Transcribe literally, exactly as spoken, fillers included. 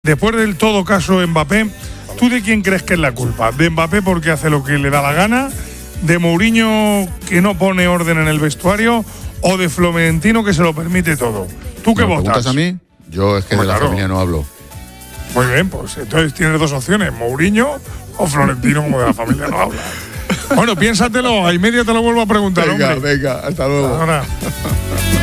después del todo caso Mbappé, ¿tú de quién crees que es la culpa? ¿De Mbappé porque hace lo que le da la gana? ¿De Mourinho que no pone orden en el vestuario? ¿O de Florentino que se lo permite todo? ¿Tú qué ¿Me votas? preguntas a mí? Yo es que Pues de la claro. familia no hablo. Muy bien, pues entonces tienes dos opciones, Mourinho o Florentino, como de la familia no habla. Bueno, piénsatelo, a y media te lo vuelvo a preguntar, Venga, hombre. venga, hasta luego. Ahora.